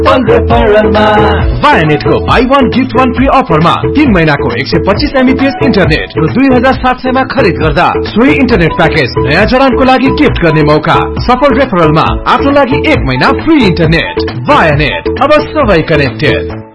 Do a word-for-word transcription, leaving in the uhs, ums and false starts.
वायानेट को by one gift one free अफरमा तीन महीना को एक सौ पच्चीस एमबीपीएस इंटरनेट र दुई हजार सात सय में खरीद गर्दा सोही इंटरनेट पैकेज नयाँ जडान को लागि गिफ्ट गर्ने मौका। सफल रेफरल में आफ्नो लागि एक महीना फ्री इंटरनेट। वायानेट, अब सबै कनेक्टेड।